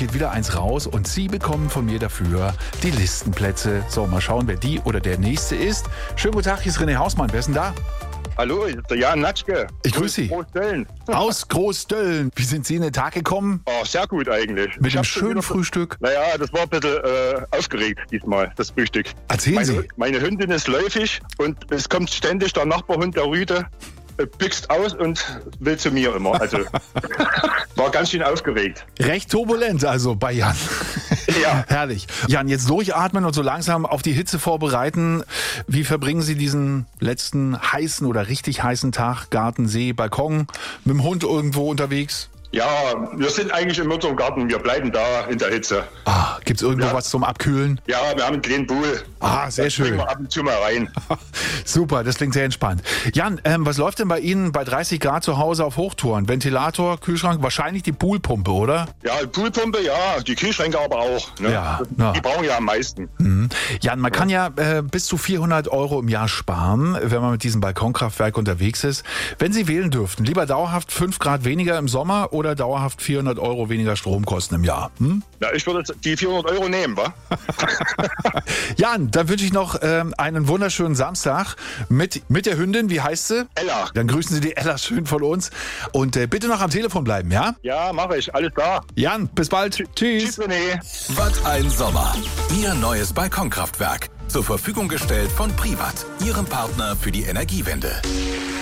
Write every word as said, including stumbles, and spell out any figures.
geht wieder eins raus und Sie bekommen von mir dafür die Listenplätze. So, mal schauen, wer die oder der Nächste ist. Schönen guten Tag, hier ist René Hausmann. Wer ist denn da? Hallo, ich bin der Jan Natschke. Ich grüße Sie. Großdölln. Aus Großdölln. Wie sind Sie in den Tag gekommen? Oh, sehr gut eigentlich. Mit Ich dem hab schon schönen wieder- Frühstück. Naja, das war ein bisschen äh, aufgeregt diesmal, das Frühstück. Erzählen Meine, Sie. meine Hündin ist läufig und es kommt ständig der Nachbarhund, der Rüde, äh, büxt aus und will zu mir immer. Also war ganz schön aufgeregt. Recht turbulent also bei Jan. Ja. Herrlich. Jan, jetzt durchatmen und so langsam auf die Hitze vorbereiten. Wie verbringen Sie diesen letzten heißen oder richtig heißen Tag? Garten, See, Balkon, mit dem Hund irgendwo unterwegs? Ja, wir sind eigentlich im unserem Garten, wir bleiben da in der Hitze. Ah, gibt's irgendwo Ja. was zum Abkühlen? Ja, wir haben einen kleinen Pool. Ah, sehr Da springen schön. wir ab und zu mal rein. Super, das klingt sehr entspannt. Jan, ähm, was läuft denn bei Ihnen bei dreißig Grad zu Hause auf Hochtouren? Ventilator, Kühlschrank, wahrscheinlich die Poolpumpe, oder? Ja, die Poolpumpe, ja, die Kühlschränke aber auch. Ne? Ja, na. Die brauchen ja am meisten. Mhm. Jan, man kann ja äh, bis zu vierhundert Euro im Jahr sparen, wenn man mit diesem Balkonkraftwerk unterwegs ist. Wenn Sie wählen dürften, lieber dauerhaft fünf Grad weniger im Sommer oder dauerhaft vierhundert Euro weniger Stromkosten im Jahr? Hm? Ja, ich würde die vierhundert Euro nehmen, wa? Jan, dann wünsche ich noch ähm, einen wunderschönen Samstag mit, mit der Hündin. Wie heißt sie? Ella. Dann grüßen Sie die Ella schön von uns. Und äh, bitte noch am Telefon bleiben, ja? Ja, mache ich. Alles klar. Jan, bis bald. Tschüss, René. Was ein Sommer. Ihr neues Balkonkraftwerk. Zur Verfügung gestellt von Privat, Ihrem Partner für die Energiewende.